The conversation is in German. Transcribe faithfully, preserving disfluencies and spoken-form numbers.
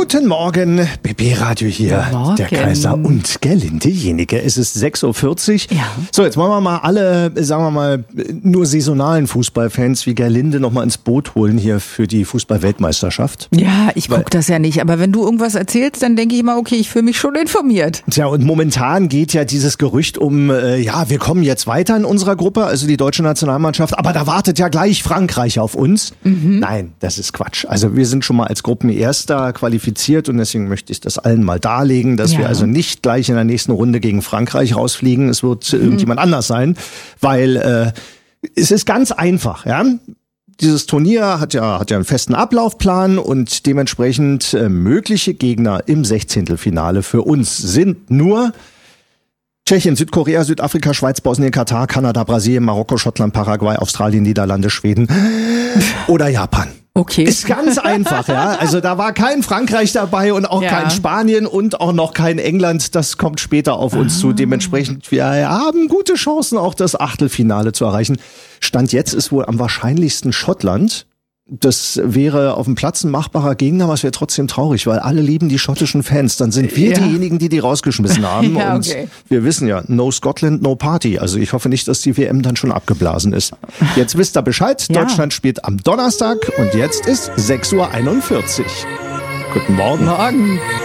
Guten Morgen, B B-Radio hier, Morgen. der Kaiser und Gerlinde Jenike. Es ist sechs Uhr vierzig. Ja. So, jetzt wollen wir mal alle, sagen wir mal, nur saisonalen Fußballfans wie Gerlinde noch mal ins Boot holen hier für die Fußball-Weltmeisterschaft. Ja, ich gucke das ja nicht, aber wenn du irgendwas erzählst, dann denke ich immer, okay, ich fühle mich schon informiert. Tja, und momentan geht ja dieses Gerücht um, äh, ja, wir kommen jetzt weiter in unserer Gruppe, also die deutsche Nationalmannschaft, aber da wartet ja gleich Frankreich auf uns. Mhm. Nein, das ist Quatsch. Also wir sind schon mal als Gruppenerster qualifiziert und deswegen möchte ich das allen mal darlegen, dass ja. wir also nicht gleich in der nächsten Runde gegen Frankreich rausfliegen. Es wird mhm. irgendjemand anders sein, weil äh, es ist ganz einfach, ja. Dieses Turnier hat ja, hat ja einen festen Ablaufplan und dementsprechend äh, mögliche Gegner im Sechzehntelfinale für uns sind nur Tschechien, Südkorea, Südafrika, Schweiz, Bosnien, Katar, Kanada, Brasilien, Marokko, Schottland, Paraguay, Australien, Niederlande, Schweden oder Japan. Okay. Ist ganz einfach, ja. Also da war kein Frankreich dabei und auch ja. kein Spanien und auch noch kein England. Das kommt später auf uns ah. zu. Dementsprechend, wir haben gute Chancen, auch das Achtelfinale zu erreichen. Stand jetzt ist wohl am wahrscheinlichsten Schottland. Das wäre auf dem Platz ein machbarer Gegner, aber es wäre trotzdem traurig, weil alle lieben die schottischen Fans. Dann sind wir ja. diejenigen, die die rausgeschmissen haben. ja, und okay. wir wissen ja, no Scotland, no Party. Also ich hoffe nicht, dass die W M dann schon abgeblasen ist. Jetzt wisst ihr Bescheid. Ja. Deutschland spielt am Donnerstag und jetzt ist sechs Uhr einundvierzig. Guten Morgen. Morgen.